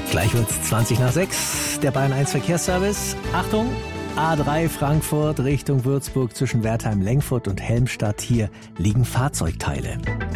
Gleich wird's 20 nach 6, der Bayern 1 Verkehrsservice. Achtung, A3 Frankfurt Richtung Würzburg zwischen Wertheim-Lengfurt und Helmstadt. Hier liegen Fahrzeugteile.